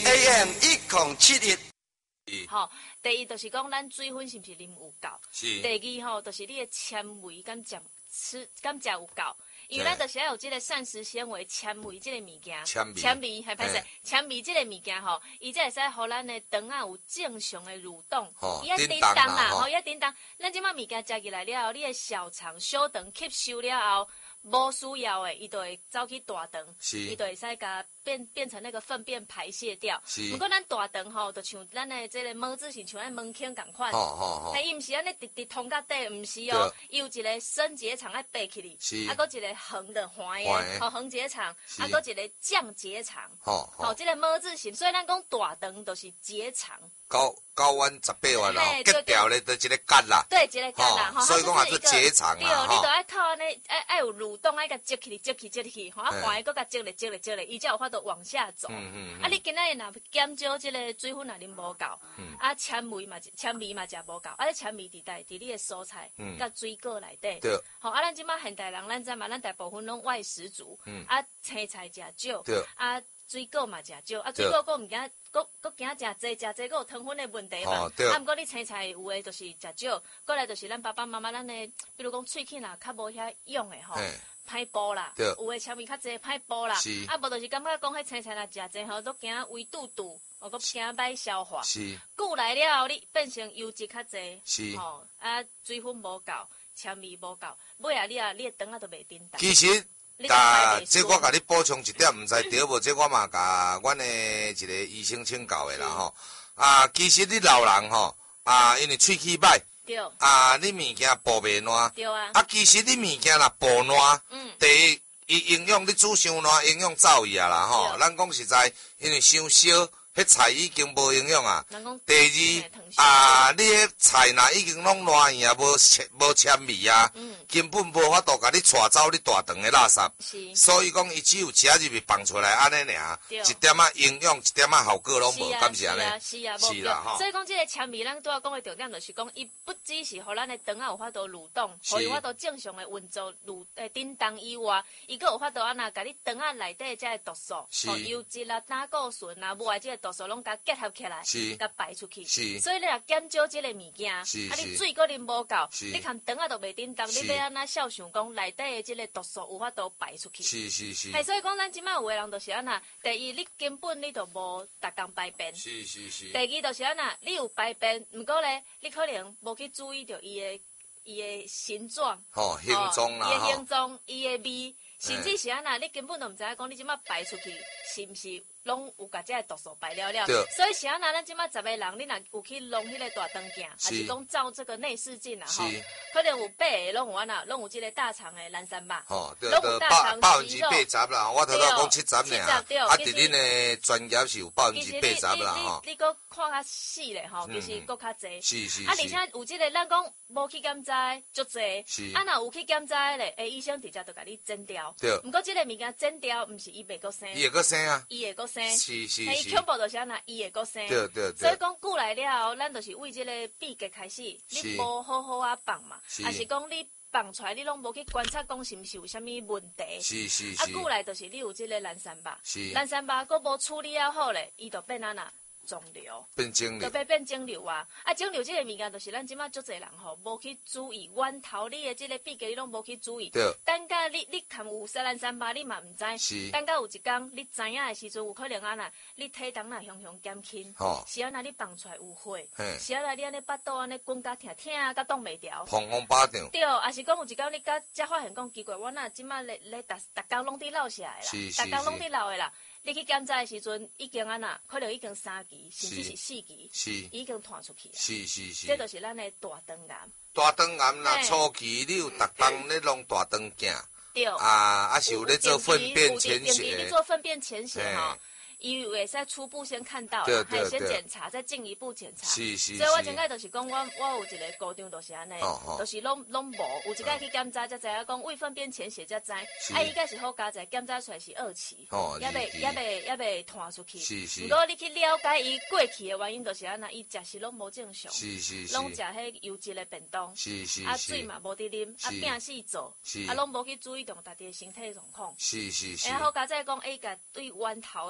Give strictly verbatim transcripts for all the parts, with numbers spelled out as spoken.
A M 一零七一。 吼，第一就是讲咱水分是毋是啉有够？ 是。 第二吼，就是你的纤维敢食吃敢食有够？因为咱就是要有即个膳食纤维、纤维即个物件， 纤维， 纤维还歹势，纤维即个物件吼，伊才会使互咱的肠仔有正常的蠕动，伊要叮当啦，吼，伊要叮当。咱即摆物件食起来了后，你的小肠、小肠吸收了后，无需要的，伊就会走去大肠，伊就会使甲变变成那个粪便排泄掉。不过咱大肠吼，就像咱的这个毛子是像咱门腔共款，但伊毋是安尼直直通到底，毋是哦，伊有一个升结肠爱爬起哩，啊，佮一个横的环的，吼横结肠，啊，佮一个降结肠，吼，吼，这个毛字形，所以咱讲大肠就是结肠。 九九弯十八弯啦，结掉咧就一个结啦， 对，一个结啦，吼， 所以讲也是结肠啊，对，你都爱靠安尼，爱爱有蠕动，爱甲积起哩，积起积起，吼，啊，环个佮甲积咧积咧积咧，伊才有法度往下走。啊，你今仔日若减少即个水分，若啉无够，啊，纤维嘛，纤维嘛食无够，啊，纤维伫在伫你的蔬菜甲水果内底。 对。 吼，啊，咱即摆现代人，咱知嘛，咱大部分拢外食族，啊，青菜食少，啊。水果嘛食少，啊水果佫毋惊，佫佫惊食济，食济佫有糖分的问题嘛。啊，毋过你青菜有诶，就是食少，过来就是咱爸爸妈妈咱诶，比如讲喙齿啦，较无遐用诶吼，歹补啦，有诶纤维较济歹补啦，啊无就是感觉讲迄青菜若食济吼，都惊胃肚肚，哦佫惊歹消化。是。久来了后，你变成油脂较济，是。吼，啊水分无够，纤维无够，尾啊你啊你诶肠仔都袂叮当。 其实。但这我甲你补充一点，毋知对无？这我嘛甲阮的一个医生请教的啦吼。啊，其实你老人吼，啊，因为喙齿歹， 对。 啊，你物件补袂烂， 对啊。 啊，其实你物件若补烂，嗯，第一，伊营养你煮伤烂，营养走去啊啦吼。咱讲实在，因为伤少。迄菜已经无营养啊。第二啊，你迄菜若已经拢烂去啊，无无纤维啊，嗯、根本无法度甲你带走你大肠的垃圾。所以讲，伊只有吃入去放出来安尼尔，一点仔营养，一点仔效果拢无，敢是安尼？ 是啊，是啦吼。所以讲，即个纤维，咱拄仔讲的重点就是讲，伊不只是互咱的肠仔有法度蠕动，互伊有法度正常的运作蠕诶叮当以外，伊佫有法度安那甲你肠仔内底即个毒素，吼油脂啦、胆固醇啊，无爱即个。毒素拢甲结合起来，甲排出去，所以你若减少即个物件，啊，你水果啉无够，你看肠仔都袂叮当，你要安怎想想讲内底的即个毒素有法度排出去？ 是是是。 系所以讲，咱即摆有个人就是安那，第一你根本你就无逐工排便， 是是是。 第二就是安那，你有排便，毋过咧，你可能无去注意到伊的伊的形状， 吼形状啦， 伊的形状，伊的味，甚至是安那，你根本都毋知影讲你即摆排出去是毋是？拢有甲这个毒素排了了，所以是安那咱即摆十个人，你若有去弄迄个大肠镜，还是讲照这个内视镜啊吼，可能有八个拢有安那，拢有即个大肠的蓝山吧， 吼，拢有大肠百分之八十啦，我头头讲七十尔，啊，伫恁的专业是有百分之八十啦吼。 你搁看较细咧吼，其实搁较济， 是是。 啊，而且有即个咱讲无去检查足济，啊，若有去检查咧，诶，医生直接就甲你诊掉。对。毋过即个物件诊掉，毋是伊袂搁生。 伊会搁生啊。 伊会搁。 是是是， 伊恐怖就是安那，伊会阁生。对对对。所以讲久来了后，咱就是为即个闭结开始，你无好好啊放嘛，还是讲你放出来，你拢无去观察讲是毋是有啥物问题。是是是。啊，久来就是你有即个蓝山疤，蓝山疤阁无处理了好咧，伊就变安那。肿瘤变肿瘤， 就要变肿瘤啊！啊，肿瘤这个物件，就是咱即马足侪人吼，无去注意，源头你的这个闭结你拢无去注意。对。等到你你看有西兰三八，你嘛毋知。是。等到有一天你知影的时阵，有可能安那，你体重若雄雄减轻。吼。是安那你放出来有火。嘿。是安那你安尼巴肚安尼滚甲疼疼啊，甲挡袂牢。砰砰巴掌。对，啊是讲有一天你甲才发现讲奇怪，我若即马咧咧逐逐工拢伫落下来啦，逐工拢伫落的啦。你去检查的时阵，已经安那，可能已经三期，甚至是四期，是已经传出去啊。是是是，这就是咱的大肠癌。大肠癌若初期，你有逐工咧弄大肠镜，对啊，啊是有咧做粪便潜血，你做粪便潜血哈。伊会使初步先看到，还先检查，再进一步检查。是是。所以我前个就是讲，我我有一个高中就是安尼，就是拢拢无，有一个去检查才知影讲胃粪便潜血才知，啊伊个是好加在检查出来是二期，也未也未也未传出去。是是。如果你去了解伊过去的原因，就是安那，伊食食拢无正常，是是是，拢食迄油脂的便当，是是是，啊水嘛无得啉，啊病死做，啊拢无去注意到家己的身体状况。是是是。然后加在讲，伊个对源头的即个。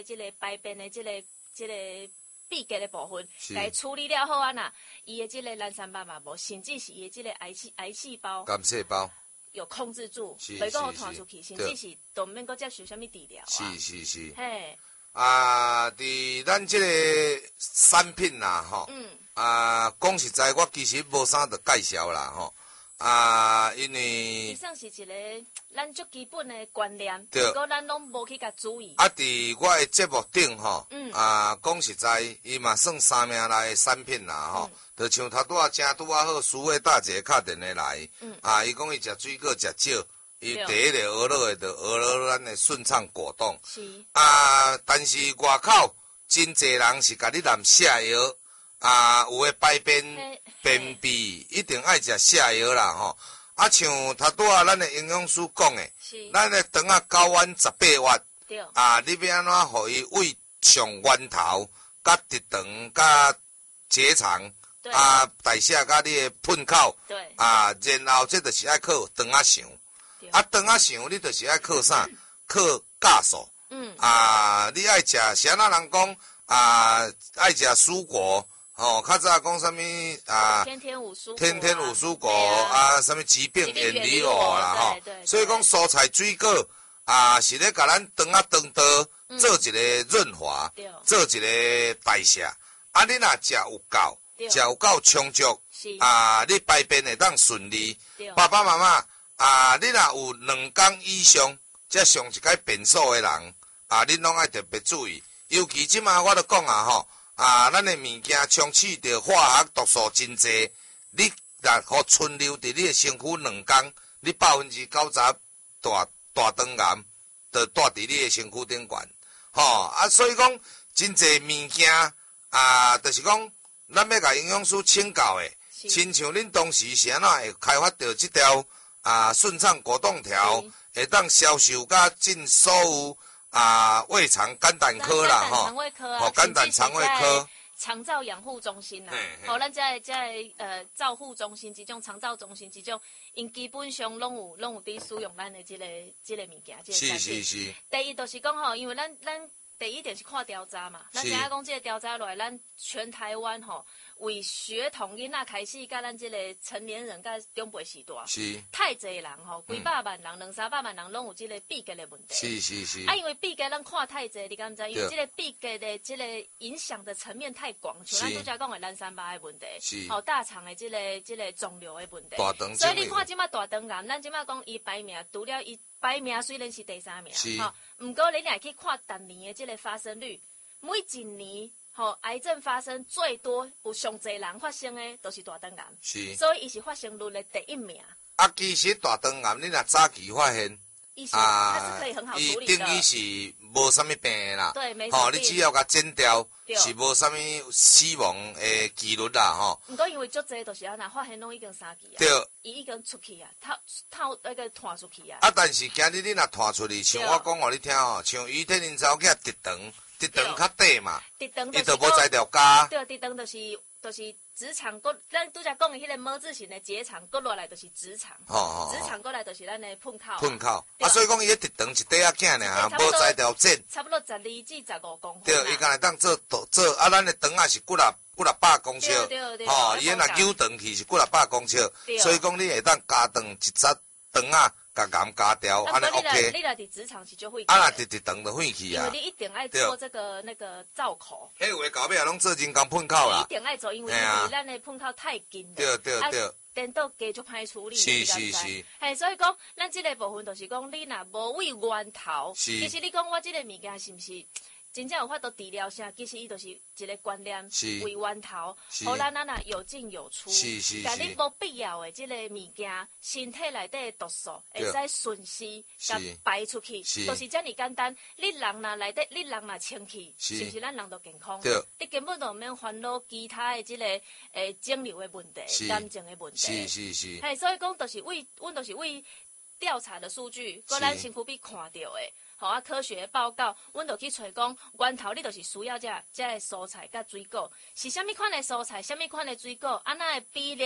即个排便的即、這个即、這个闭结的部分，来处理了后啊呐，伊的即个蓝三八嘛无，甚至是伊的即个癌细癌细胞、 癌细胞有控制住，袂讲互传出去，甚至是都毋免搁接受啥物治疗啊。 是是是。 嘿。 啊，伫咱即个产品啦，吼，嗯，啊，讲实在，我其实无啥着介绍啦，吼，啊，因为以上是一个咱最基本的观念，不过咱拢无去甲注意。 啊，伫我的节目顶吼，嗯，啊，讲实在，伊嘛算三名来的产品啦，吼，就像头拄仔正拄仔好，苏伟大姐敲电话来，嗯，啊，伊讲伊食水果食少。伊第一个学落的，就学落咱的顺畅果冻。是啊，但是外口真侪人是甲你含泻药，啊，有诶排便便秘，一定爱食泻药啦吼。啊，像头拄仔咱的营养师讲的，咱的肠啊九弯十八弯，啊，你要安怎互伊胃上源头，甲直肠甲结肠，啊，代谢甲你的粪口，啊，然后这就是爱靠肠啊想。啊，肠啊想，你就是爱靠啥？靠酵素。嗯。啊，你爱食，是安那人讲啊，爱食蔬果，哦，较早讲啥物啊？ 天天五蔬果。 天天五蔬果啊，啥物疾病远离我啦，吼。所以讲蔬菜水果啊，是咧甲咱肠啊肠道做一个润滑，做一个代谢。啊，你若食有够，食有够充足，啊，你排便会当顺利。爸爸妈妈。啊，你若有两工以上，才上一届便所的人，啊，恁拢爱特别注意。尤其即马我都讲啊吼，啊，咱的物件充斥着化学毒素真济，你若互存留伫你的身躯两工，你百分之九十大大肠癌，就带伫你的身躯顶悬。吼、哦，啊，所以讲真济物件啊，就是讲咱要甲营养师请教的，亲像恁当时是安怎会开发着即条。啊，顺畅果冻条会当销售甲进所有啊胃肠肝胆科啦，吼， 哦， 肝胆肠胃科、 肠照养护中心啦，吼，咱在在呃照护中心这种肠照中心这种，因基本上拢有拢有伫使用咱的这个这个物件，这个产品。 是是是。 第一就是讲吼，因为咱咱第一点是看调查嘛，咱知影讲这个调查落来，咱全台湾吼。为学童囡仔开始，甲咱即个成年人、甲中辈时代，是太侪人吼，几百万人、两三百万人拢有即个闭结的问题。 是是是。 啊，因为闭结咱看太侪，你敢知？因为即个闭结的即个影响的层面太广，像咱拄则讲的蓝三八的问题，是吼大肠的即个即个肿瘤的问题。 大肠。 所以你看即马大肠癌，咱即马讲伊排名，除了伊排名虽然是第三名，吼，毋过你若去看逐年的即个发生率，每一年。吼、哦，癌症发生最多有上侪人发生的，都是大肠癌。是，所以伊是发生率的第一名。 啊，其实大肠癌你若早期发现， 啊，它是可以很好处理的。 伊等于是无啥物病的啦。 对，没错。吼、哦，你只要甲剪掉，是无啥物死亡的几率啦，吼。 毋过因为足侪都是安那发现拢已经三期啊。 对。 伊已经出去啊，透透那个传出去啊。 啊，但是今日你若传出去，像我讲互你听吼，像于天林查某囝直肠。直肠较短嘛，伊就无在条家。 对，直肠就是就是直肠，搁咱拄则讲的迄个么字形的结肠，搁落来就是直肠。哦哦。直肠过来就是咱的粪口。 粪口。啊，所以讲伊个直肠一块仔囝尔，无在条针。 差不多十二至十五公分。 对，伊敢会当做做啊，咱的肠啊是几若几若百公尺。 对对对。 吼，伊若扭长去是几若百公尺，所以讲你会当加长一撮肠啊。甲癌加掉，安尼 OK。 你若伫职场是就会。 啊，若直直肠就废去啊。 因为你一定爱做这个那个造口。 迄有诶，到尾啊，拢做人工粪口啦。 一定爱做，因为离咱的粪口太近了。 对对对。 等到继续歹处理。 是是是。 嘿，所以讲，咱即个部分就是讲，你若无为源头，其实你讲我即个物件是毋是？真正有法度治疗啥？其实伊就是一个观念，为源头，互咱咱啊有进有出。是是是。但你无必要的即个物件，身体内底的毒素会使顺势甲排出去，就是遮尔简单。你人若内底，你人若清气，是毋是咱人都健康？你根本就毋免烦恼其他的即个诶肿瘤的问题、癌症的问题。 是是是。 嘿，所以讲，就是为，阮就是为调查的数据，搁咱身躯边看到的。好啊！科学报告，阮就去找讲源头，你就是需要这这蔬菜甲水果，是虾米款的蔬菜，虾米款的水果，安那的比例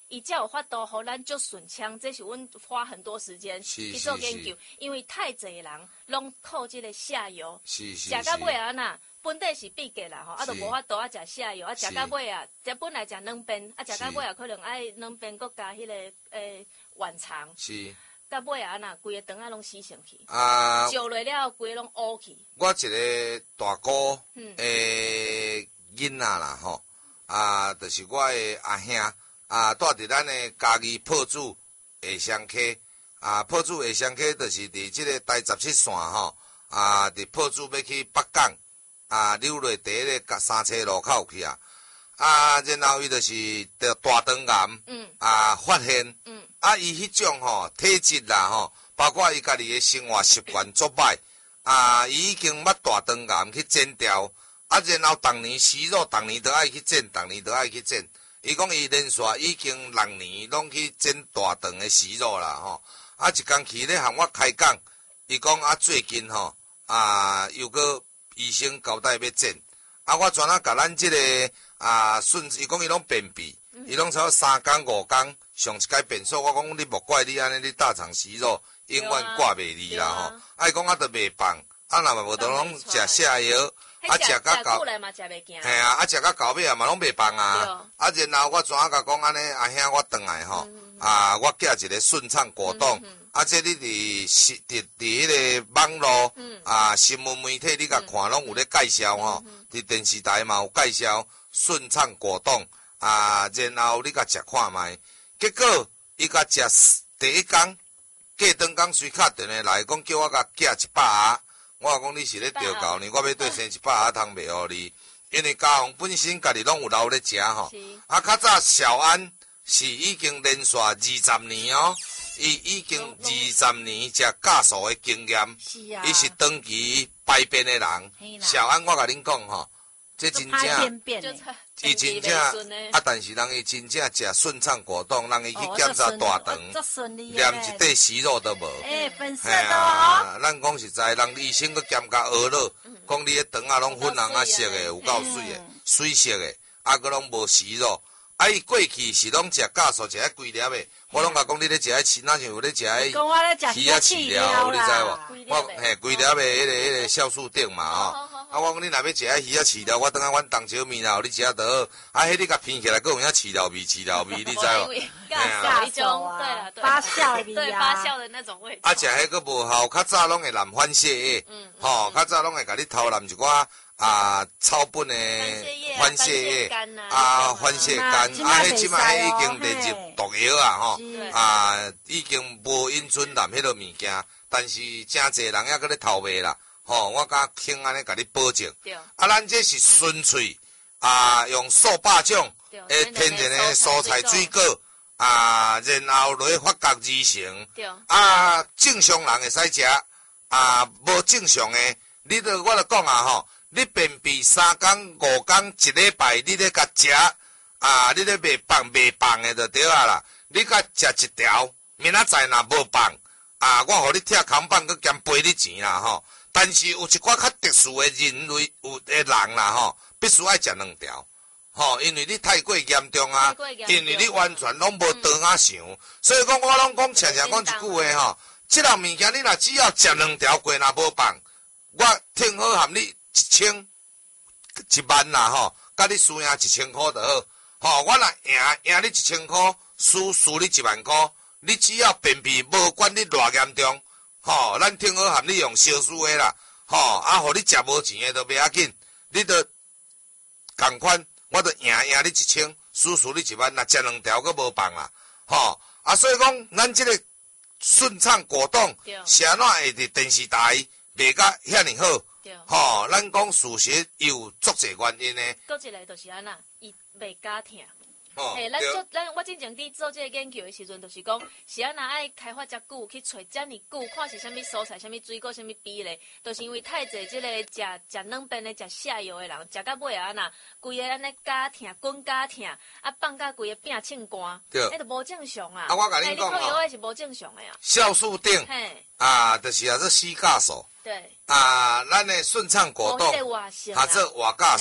伊才有法度互咱足顺畅，这是阮花很多时间去做研究，因为太侪人拢靠即个下游，食到尾啊呐，本底是必价啦吼，啊，都无法度啊食下游，啊，食到尾啊，食本来食两边，啊，食到尾啊，可能爱两边搁加迄个诶晚肠，是，到尾啊呐，规个肠啊拢死上去，啊，烧落了规个拢乌去。 我一个大姑诶囡仔啦吼，啊，就是我诶阿兄。啊，住伫咱诶嘉义朴子下乡溪，啊，朴子下乡溪就是伫即个台十七线吼，啊，伫朴子要去北港，啊，溜落第一个三车路口去啊，啊，然后伊就是着大肠癌，嗯，啊，发现，嗯，啊，伊迄种吼体质啦吼，包括伊家己诶生活习惯足歹，啊，伊已经捌大肠癌去诊掉，啊，然后逐年息肉，逐年都爱去诊，逐年都爱去诊。伊讲伊连续已经六年拢去诊大肠的息肉啦吼，啊一工去咧向我开讲，伊讲啊最近吼啊又个医生交代要诊，啊我全啊甲咱即、这个啊顺，伊讲伊拢便秘，伊拢差不多三工五工上一摆便所，我讲你莫怪你安尼，你大肠息肉永远挂袂离啦吼，啊伊讲啊都袂放，啊若无都拢食下药。啊，食甲到，嘿啊，啊食甲到尾啊嘛拢袂放啊，啊然后我怎啊甲讲安尼，阿兄我转来吼，啊我寄一个顺畅果冻，啊这你伫是伫伫迄个网络啊新闻媒体你甲看拢有咧介绍吼，伫电视台嘛有介绍顺畅果冻，啊然后你甲食看卖，结果伊甲食第一工，过顿工随敲电话来讲叫我甲寄一百盒。我讲你是咧调教呢，我要兑生一百盒汤袂互你，因为家宏本身家己拢有留咧食吼。啊，较早小安是已经连续二十年哦，伊已经二十年食酵素的经验，伊是长期排便的人。小安我甲恁讲吼，这真正，伊真正啊，但是人伊真正食顺畅果冻，人伊去检查大肠，连一块息肉都无。 哎，粉色的哦。 咱讲实在，人医生佫检甲鹅肉，讲你迄肠啊拢粉红啊色的，有够水的，水色的，啊佫拢无息肉。啊，伊过去是拢食酵素，食迄规粒的，我拢甲讲你咧食迄饲，哪像有咧食迄鱼啊饲料，你知无？我嘿规粒的迄个迄个酵素锭嘛吼。啊，我讲你若要食迄鱼啊饲料，我等下阮东石面啦，你食得好。啊，迄你甲片起来，佫有影饲料味，饲料味，你知无？ 酵素啊，对啊， 发酵的对发酵的那种味。 啊，食迄佫无效，较早拢会染番泻叶，吼，较早拢会甲你偷染一寡。啊，草本的番泻叶啊，番泻干，啊，迄即摆已经列入毒药啊，吼，啊，已经无允准染迄落物件，但是真侪人还搁咧偷卖啦，吼，我敢肯安尼甲你保证。啊，咱这是纯粹啊，用数百种诶天然的蔬菜水果啊，然后落去发酵而成。啊，正常人会使食，啊，无正常的，你都我著讲啊，吼。你便秘三工五工一礼拜，你咧甲食啊，你咧袂放袂放的就对啊啦。你甲食一条，明仔载若无放啊，我互你拆空板，佮兼赔你钱啦吼。但是有一寡较特殊的人类有的人啦吼，必须爱食两条，吼，因为你太过严重啊，因为你完全拢无肠啊想，所以讲我拢讲常常讲一句话吼，即项物件你若只要食两条过若无放，我听好含你。一千一万啦吼，甲你输赢一千块就好，吼，我若赢赢你一千块，输输你一万块，你只要便秘，无管你偌严重，吼，咱听好含你用烧输的啦，吼，啊，互你食无钱的都袂要紧，你着共款，我着赢赢你一千，输输你一万，若食两条佫无放啦，吼，啊，所以讲咱即个顺畅果冻，是安怎会伫电视台卖甲遐尼好？吼，咱讲事实有足侪原因呢。 搁一个就是安那，伊袂假疼。嘿，咱做咱我之前伫做这个研究的时阵，就是讲是安那爱开发遮久，去找遮尔久，看是啥物蔬菜、啥物水果、啥物比例，就是因为太侪即个食食软便的、食下游的人，食到尾啊安那，规个安尼假疼、滚假疼，啊放甲规个变清干，迄就无正常啊。 啊，我甲你讲吼，药是无正常的啊。 酵素锭，啊，就是啊，这死酵素。对。啊，咱的顺畅果冻，啊，这活酵素，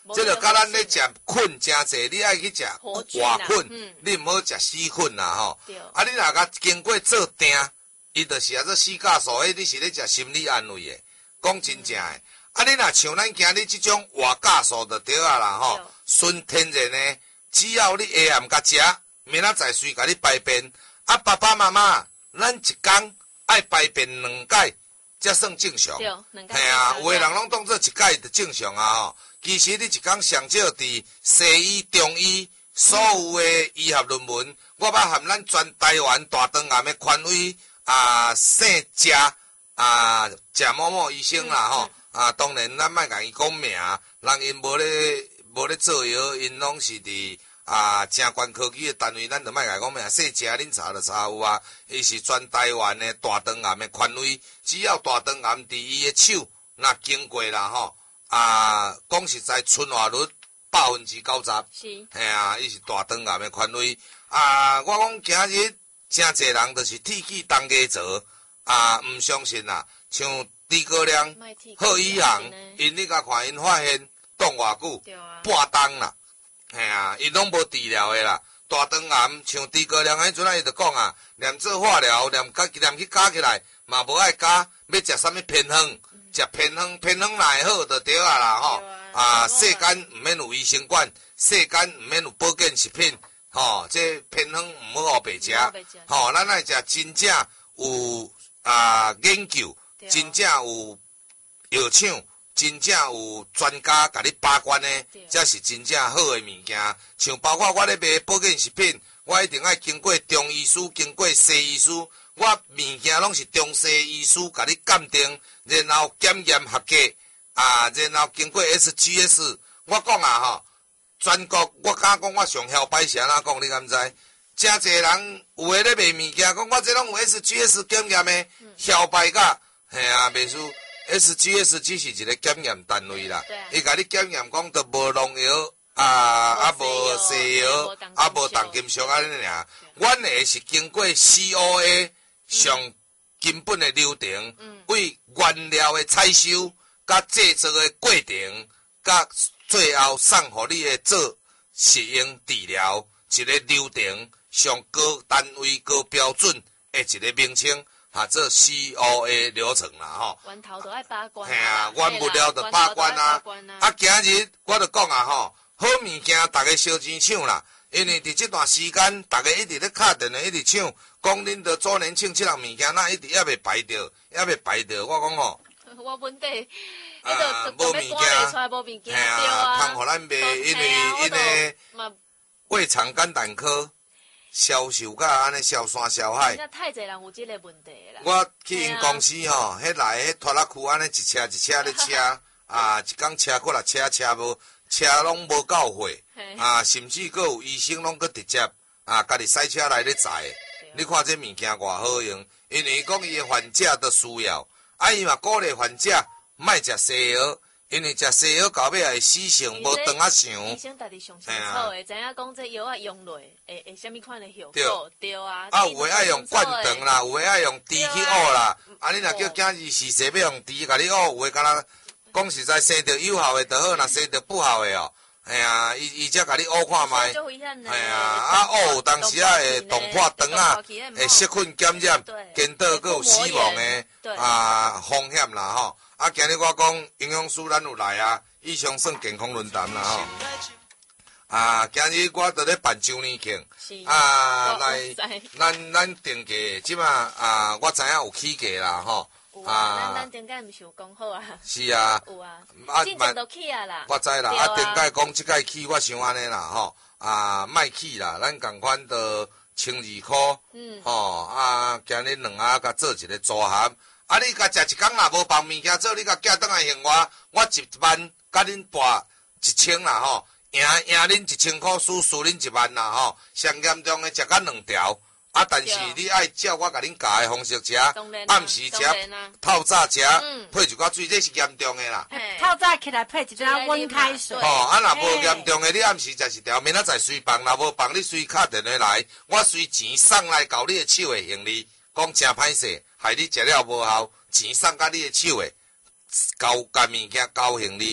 即个甲咱咧食菌真济，你爱去食活菌， 嗯、 你毋好食死菌啦吼。 对啊，你若甲经过做定，伊就是啊做四价素，迄你是咧食心理安慰的，讲真正的。嗯、啊，你若像咱今日即种活价素就对啊啦吼，纯天然的，只要你下暗甲食，明仔载随甲你排便。啊，爸爸妈妈，咱一工爱排便两摆，才算正常。 对，两摆。 系啊，有诶人拢当做一摆就正常啊吼。其實你一講上少佇西醫、中醫所有嘅醫學論文，我捌含咱全台灣大腸癌嘅權威啊，姓謝啊，謝某某醫生啦吼、嗯嗯、啊，當然咱莫甲伊講名，人因無咧無咧做藥，因攏是佇啊正關科技嘅單位，咱就莫甲伊講名。姓謝恁查就查有啊，伊是全台灣嘅大腸癌嘅權威，只要大腸癌佇伊嘅手若經過啦吼。啊，講實在，存活率百分之九十，是，係啊，伊是大腸癌嘅權威。啊，我講今日真濟人就是鐵齒當家做，啊，唔相信啦。像豬哥亮、賀以航，因你甲看因發現當偌久，半冬啦，係啊，伊攏無治療嘅啦。大腸癌像豬哥亮迄陣啊，伊就講啊，連做化療，連加連去加起來，嘛無愛加，要食啥物偏方。食偏方，偏方來好就對啊啦吼，啊世間毋免有衛生館，世間毋免有保健食品，吼，這偏方毋好互白食，吼，咱愛食真正有啊研究，真正有藥廠，真正有專家甲你把關的，才是真正好的物件。像包括我咧賣保健食品，我一定愛經過中醫師，經過西醫師。我物件攏是中西醫師甲你鑑定，然後檢驗合格，啊，然後經過 S G S。我講啊吼，全國我敢講我上曉擺是安怎講，你敢知？真濟人有誒咧賣物件，講我這攏有 S G S 檢驗誒，曉擺甲，係啊，袂輸 S G S 只是一個檢驗單位啦。伊甲你檢驗講都無農藥啊，啊無西藥，啊無重金屬安尼爾。阮誒是經過 C O A。上根本的流程，為原料的採收、甲製作的過程、甲最後送互你的做實用治療一個流程，上高單位、高標準的一個名稱，哈，做 C O A 流程啦吼。源頭都愛把關。係啊，原物料就把關啊。啊，今日我就講啊吼，好物件大家燒錢搶啦。因為佇這段時間，大家一直咧敲電話，一直搶，講恁着周年慶這項物件，那一直還未排到，還未排到。我講吼， 我問題， 啊，無物件，係啊，通互咱賣，因為因為胃腸肝膽科銷售甲安尼銷山銷海。 太濟人有這個問題啦。 我去因公司吼，迄來迄拖拉庫安尼一車一車咧車，啊，一工車過來車車無。車攏無夠貨，啊，甚至閣有醫生攏閣直接啊，家己塞車來咧載。你看這物件偌好用，因為伊講伊個患者的需要，啊，伊嘛鼓勵患者莫食西藥，因為食西藥到尾也會死性，無長啊想。 醫生家己上清楚誒，知影講這藥啊用落會會啥物款的效果？對啊。 啊，有誒愛用灌腸啦，有誒愛用豬去學啦，啊，你若叫囝兒試試要用豬甲你學，有誒敢若。講實在，生着有效的就好，若生着不效的哦，係啊，伊伊則甲你學看覓，係啊，啊學有當時啊會動破腸啊，會細菌感染，見到閣有死亡的啊風險啦吼。啊，今日我講營養師咱有來啊，以上算健康論壇啦吼。啊，今日我佇咧辦周年慶，啊來，咱咱定價即馬啊，我知影有起價啦吼。 啊，咱咱頂屆毋是有講好啊？ 是啊， 有啊，之前都起啊啦。 我知啦，啊，頂屆講即屆起，我想安尼啦吼，啊，莫起啦，咱共款着千二箍，嗯，吼，啊，今日兩下甲做一個組合，啊，你甲食一工若無放物件做，你甲寄倒來還我，我一萬甲恁撥一千啦吼，贏贏恁一千箍，輸輸恁一萬啦吼，上嚴重的食甲兩條。啊！但是你愛照我甲恁教的方式食，暗時食，透早食，配一寡水，這是嚴重的啦。 透早起來配一樽溫開水。 哦，啊，若無嚴重的，你暗時食一條，明仔載隨放，若無放，你隨敲電話來，我隨錢送來到你的手的行李，講真歹勢，害你食了無效，錢送到你的手的，交交物件交行李，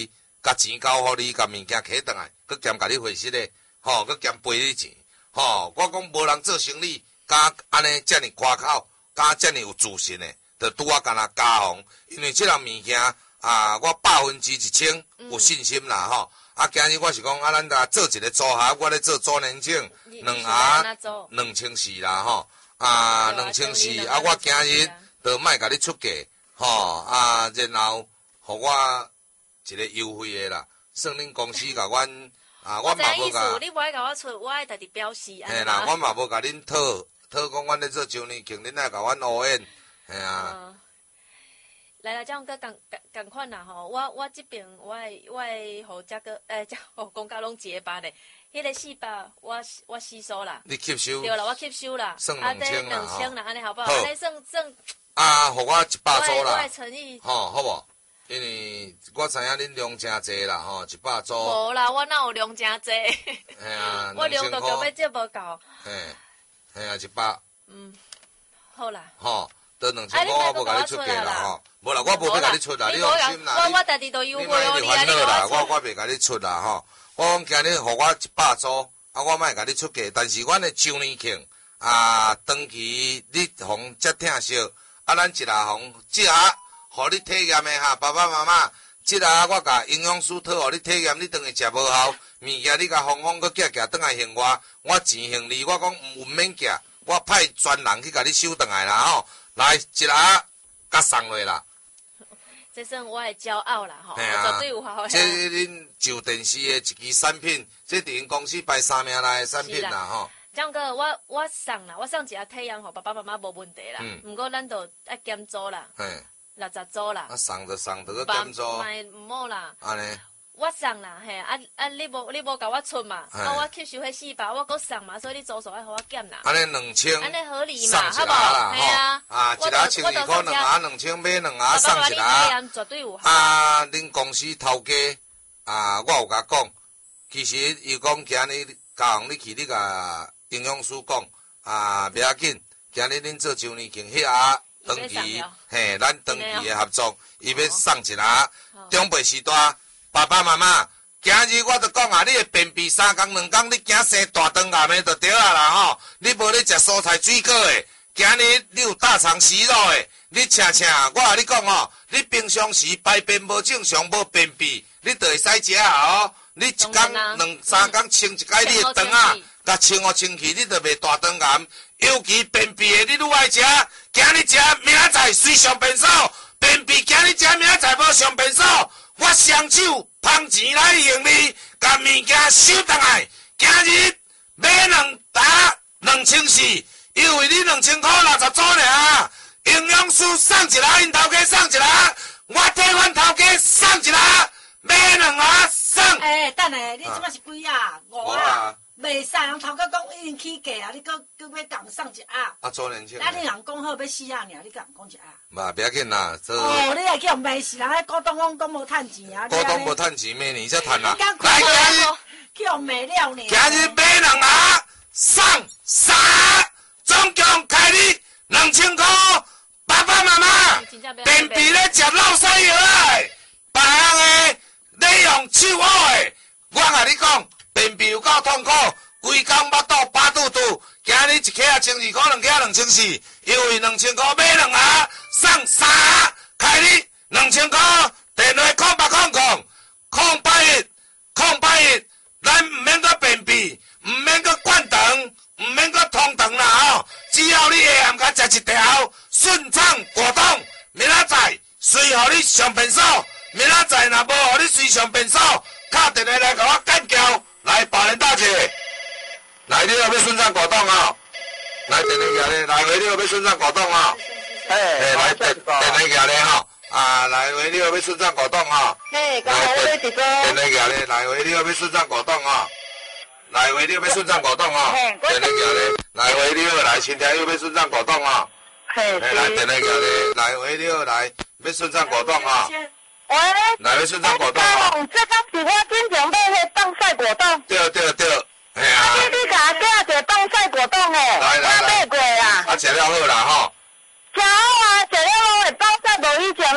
甲钱交互你，甲物件摕转来，佮兼甲你回息咧，吼，佮兼赔你钱，吼，我讲无人做生意，敢安尼遮尔夸口，敢遮尔有自信诶，着拄啊干那加红，因为即项物件啊，我百分之一千有信心啦，吼、嗯。啊，今日我是讲啊，咱来做一个组合，我咧做周年庆，两盒两千四啦，吼，啊，两千四，啊，我今日着莫甲你出价，吼，啊，然后互我一个优惠诶啦，算恁公司甲阮啊，我嘛无甲。 你无爱甲我出，我爱家己表示。 嘿啦，我嘛无甲恁讨讨讲，阮咧做周年庆，恁爱甲阮乌烟，嘿啊。 来来，这样个共共共款啦吼，我我这边我的我的互这个诶，这哦公家拢结巴咧，迄个四百我我吸收啦。 你吸收？ 对啦，我吸收啦。 算两千啦， 两千啦，安尼好不好？安尼算算。 啊，互我一百组啦。 我的诚意。 吼，好无？因为我知影恁量真济啦，吼，一百组。 无啦，我哪有量真济？ 嘿啊， 我量都根本接无够。 嘿，嘿啊，一百。 嗯，好啦。 吼。得两千块，我无甲你出价啦吼，无啦，我无要甲你出啦，你放心啦。 我我家己都优惠哦， 你烦恼啦，我我袂甲你出啦吼。我讲今日互我一百组，啊，我莫甲你出价，但是阮的周年庆啊，长期你互接听惜，啊，咱一下互即下互你体验的哈，爸爸妈妈，即下我甲营养师讨互你体验，你当去食无效，物件你甲放放搁寄寄转来还我，我钱还你，我讲毋免寄，我派专人去甲你收转来啦吼。来，一下甲送落啦。 这算我的骄傲啦，吼，绝对有效。 这恁就电视的一支产品，这伫因公司排三名内的产品啦，吼。 这样个我我送啦，我送一下体验，吼，爸爸妈妈无问题啦。嗯。不过咱都爱减租啦。嘿。六十组啦。啊， 送就送，着个减租。 买唔好啦。 安尼。 我送啦，嘿，啊啊，你无你无甲我出嘛，啊我吸收迄四百，我搁送嘛，所以你租数爱互我减啦。 安尼两千， 安尼合理嘛，好不好？系啊， 啊，一下千二块，两下两千，买两下送一下。 绝对有。 啊，恁公司头家啊，我有甲讲，其实伊讲今日教你去，你甲营养师讲啊，袂要紧，今日恁做周年庆迄下长期，嘿，咱长期的合作，伊要送一下，中辈时代。爸爸妈妈，今日我就讲啊，你会便秘三工两工，你惊生大肠癌的就对啊啦吼。你无咧食蔬菜水果的，今日你有大肠息肉的，你请请，我甲你讲哦，你平常时排便无正常无便秘，你就会使食啊哦。你一工两三工清一解你的肠啊，甲清互清气，你就袂大肠癌。尤其便秘的，你愈爱食，今日食明仔载随上便所，便秘今日食明仔载无上便所。我双手捧钱来用你，甲物件收倒来。今日买两打两千四，因为你两千块六十组尔。营养师送一下，因头家送一下，我替阮头家送一下，买两下送。 诶，等下，你即摆是几啊？五啊？袂使，人头家讲已经起价啊，你搁搁要共送一盒。 啊，周年庆。 咱你人讲好要四盒尔，你共讲一盒。 嘛，不要紧啦，这。 哦，你会去互骂死人，迄股东讲讲无趁钱啊。 股东无趁钱，明年才趁啦。 来，今日去互骂了呢。 今日买两盒送三盒，总共开你两千块。爸爸妈妈，便秘咧食老西药诶，别人诶咧用手好诶，我甲你讲。便秘有够痛苦，规工腹肚巴肚肚。今日一克啊千二块，两克啊两千四，因为两千块买两盒送三盒，开你两千块。电话空八空空空八一空八一，咱唔免阁便秘，唔免阁灌肠，唔免阁通肠啦吼。只要你下暗甲食一条顺畅果冻，明仔载随互你上便所。明仔载若无互你随上便所，敲电话来甲我干叫。来，保人大姐，来，你有要顺畅果冻啊？来，电话举咧，来回你有要顺畅果冻啊？ 哎， 来电电话举咧吼，啊，来回你有要顺畅果冻啊？ 嘿，刚好我咧直播。 电话举咧，来回你有要顺畅果冻啊？来回你有要顺畅果冻啊？电话举咧，来回你有来，身体有要顺畅果冻啊？ 嘿， 来电话举咧，来回你有来要顺畅果冻啊？ 喂， 来要顺畅果冻啊？ 这刚是我经常买迄棒晒果冻。 对对对，嘿啊。 啊，你你甲我寄一个棒晒果冻诶，我买过啦。 啊，食了好啦吼。 食好啊，食了拢会棒晒，无以前拢嘛就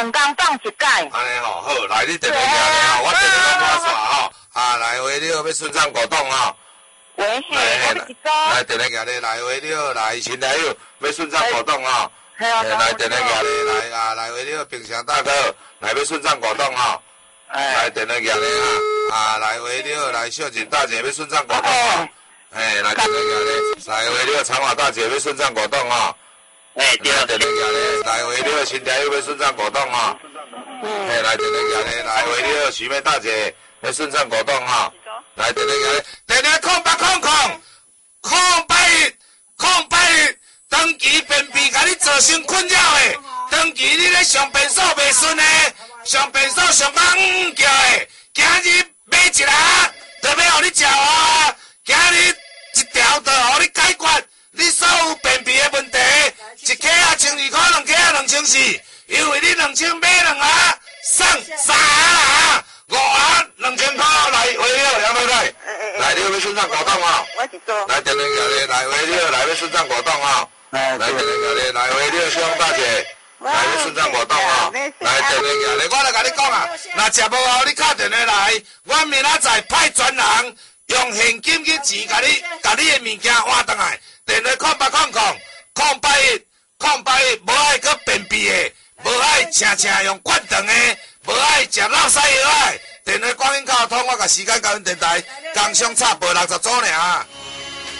两工放一届。 安尼吼，好，来你电话拿咧吼，我电话拢我刷吼，啊，来回了要顺畅果冻吼。 喂，嘿，我是做。 来电话拿咧，来回了，来新来友要顺畅果冻吼。 系啊。 来电话拿咧，来啊，来回了冰箱大哥，来要顺畅果冻吼。来电话拿咧啊，啊，来回了，来秀锦大姐要顺畅果冻吼。哎，来电话拿咧，来回了长华大姐要顺畅果冻吼。哎，对，电话拿咧，来回了新来友要顺畅果冻吼。哎，来电话拿咧，来回了徐妹大姐要顺畅果冻吼。来电话拿咧，电话空八空空空八一空八一，长期便秘甲你造成困扰的，长期你咧上便所袂顺的，上便所上到嗯叫的，今日买一粒，就要互你食啊！今日一条就互你解决你所有便秘的问题，一克啊千二块，两克啊两千四，因为你两千买两盒，送三盒，五盒两千块来回了，杨太太，来你要顺畅果冻哦。 我是做。 来电话拿咧，来回了，来要顺畅果冻哦。来电话拿咧，来回了，香大姐。来要顺畅果冻哦，来电话拿咧，我来甲你讲啊，若食无后你打电话来，我明仔载派专人用现金去钱，甲你甲你的物件换转来。电话空八空空空八一空八一，无爱搁便秘的，无爱常常用灌肠的，无爱食落屎药的。电话广音交通，我甲时间交通电台工商插播六十组尔。